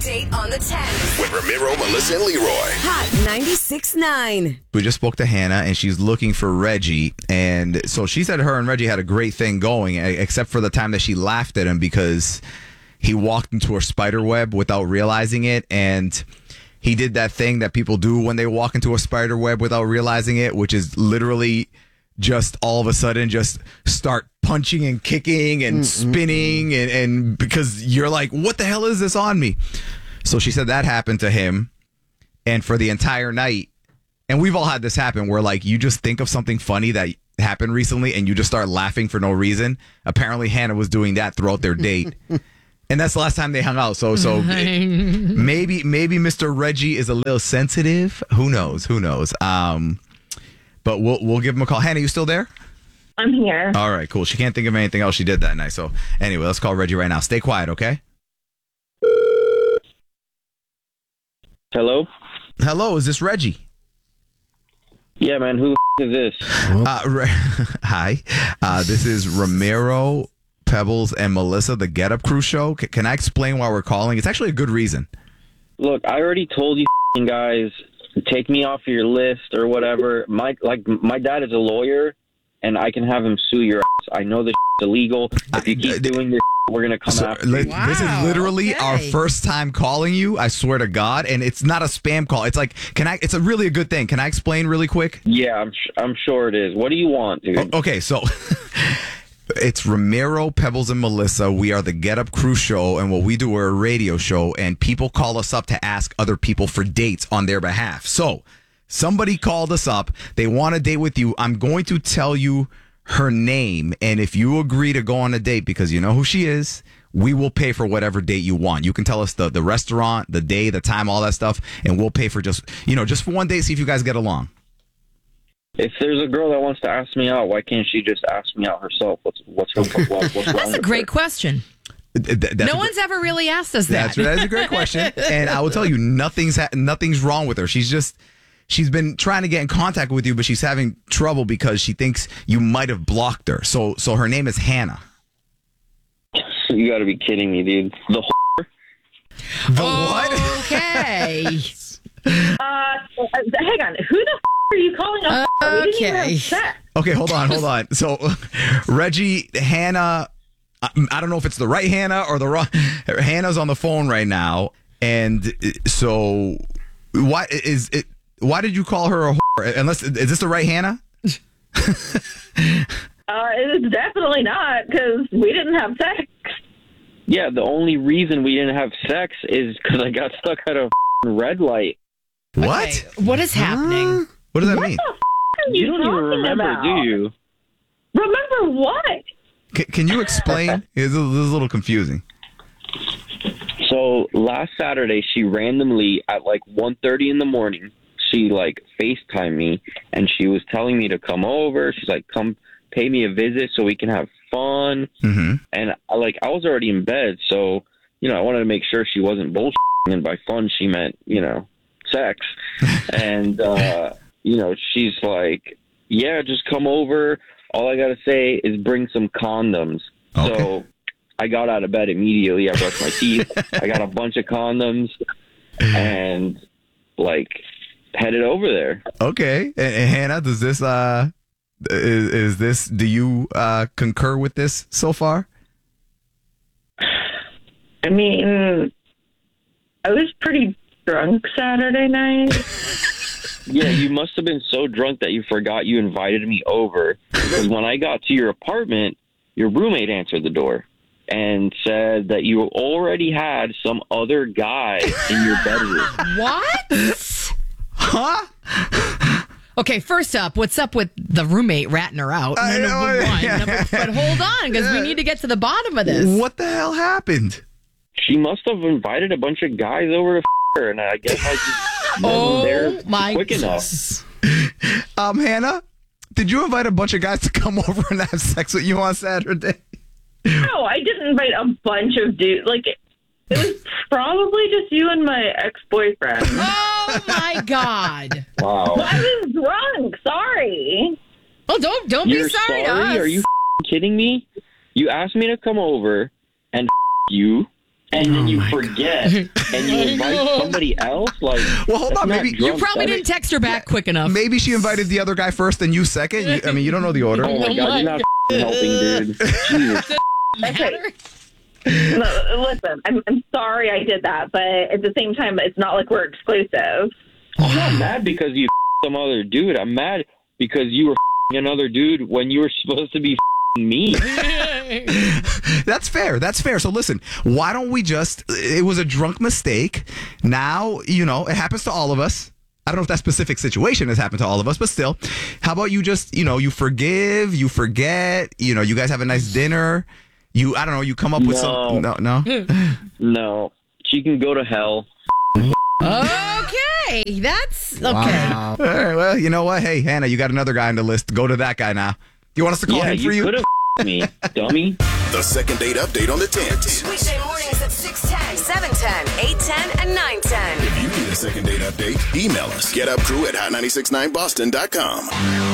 date on the 10th. With Ramiro, Melissa, and Leroy. Hot 96.9. We just spoke to Hannah, and she's looking for Reggie. And so she said her and Reggie had a great thing going, except for the time that she laughed at him because he walked into a spider web without realizing it. And he did that thing that people do when they walk into a spider web without realizing it, which is literally just all of a sudden just start punching and kicking and spinning. And because you're like, what the hell is this on me? So she said that happened to him. And for the entire night, and we've all had this happen where like you just think of something funny that happened recently and you just start laughing for no reason. Apparently Hannah was doing that throughout their date. And that's the last time they hung out. So maybe Mr. Reggie is a little sensitive. Who knows? But we'll give him a call. Hannah, you still there? I'm here. All right, cool. She can't think of anything else she did that night. So anyway, let's call Reggie right now. Stay quiet, okay? Hello? Hello, is this Reggie? Yeah, man. Who the is this? Hi. This is Ramiro, Pebbles, and Melissa, the Get Up Crew show. Can I explain why we're calling? It's actually a good reason. Look, I already told you guys, take me off your list or whatever. My dad is a lawyer, and I can have him sue your ass. I know this is illegal. If you keep doing this, we're going to come after you. This is literally our first time calling you, I swear to God, and it's not a spam call. It's like, it's a really a good thing. Can I explain really quick? Yeah, I'm sure it is. What do you want, dude? Okay, so it's Ramiro, Pebbles, and Melissa. We are the Get Up Crew show, and what we do, we're a radio show, and people call us up to ask other people for dates on their behalf. So somebody called us up. They want a date with you. I'm going to tell you her name, and if you agree to go on a date because you know who she is, we will pay for whatever date you want. You can tell us the restaurant, the day, the time, all that stuff, and we'll pay for just for one day, see if you guys get along. If there's a girl that wants to ask me out, why can't she just ask me out herself? What's wrong That's a great question. No one's ever really asked us that. That's a great question, and I will tell you, nothing's wrong with her. She's been trying to get in contact with you, but she's having trouble because she thinks you might have blocked her. So her name is Hannah. You got to be kidding me, dude. The what? Okay. Hang on. Who the are you calling us? We didn't even have sex. Okay, hold on. So Reggie, Hannah, I don't know if it's the right Hannah or the wrong. Hannah's on the phone right now, and so why did you call her a whore? Is this the right Hannah? It's definitely not, because we didn't have sex. Yeah, the only reason we didn't have sex is because I got stuck at a red light. What? Okay, what is happening? What does that mean? What the are you don't even remember, about? do you? Remember what? Can you explain? This is a little confusing. So last Saturday, she randomly at like 1:30 in the morning, she like FaceTimed me and she was telling me to come over. She's like, come pay me a visit so we can have fun. Mm-hmm. And I was already in bed. So, I wanted to make sure she wasn't bullshitting. And by fun, she meant, sex. And, she's like, yeah, just come over. All I got to say is bring some condoms. Okay. So I got out of bed immediately. I brushed my teeth. I got a bunch of condoms and headed over there. Okay. And Hannah, does this, do you concur with this so far? I mean, I was pretty drunk Saturday night. Yeah, you must have been so drunk that you forgot you invited me over. Because when I got to your apartment, your roommate answered the door and said that you already had some other guy in your bedroom. What? Huh? Okay, first up, what's up with the roommate ratting her out? Number one. But hold on, because we need to get to the bottom of this. What the hell happened? She must have invited a bunch of guys over to her, and I guess I just wasn't there quick enough. Hannah, did you invite a bunch of guys to come over and have sex with you on Saturday? No, I didn't invite a bunch of dudes. It was probably just you and my ex-boyfriend. Oh, my God. Wow. I was drunk. Sorry. Oh, don't be sorry to us. Are you kidding me? You asked me to come over and you, and then you forget, and you invite somebody else. Like, well, hold on, maybe You probably didn't text her back quick enough. Maybe she invited the other guy first and you second. I mean, you don't know the order. Oh my God, you're not helping, dude. Jesus. Okay. No, listen, I'm sorry I did that, but at the same time, it's not like we're exclusive. I'm not mad because you some other dude. I'm mad because you were another dude when you were supposed to be me. That's fair. That's fair. So listen, why don't we just, it was a drunk mistake. Now, you know, it happens to all of us. I don't know if that specific situation has happened to all of us, but still, how about you just, you know, you forgive, you forget, you know, you guys have a nice dinner. I don't know, you come up with some, No. She can go to hell. Okay, that's okay. Wow. All right, well, you know what? Hey, Hannah, you got another guy on the list. Go to that guy now. Do you want us to call him for you? Could have me, dummy. The second date update on the 10s. Weekday mornings at 6:10, 7:10, 8:10, and 9:10. If you need a second date update, email us. GetUpCrew@hot969boston.com.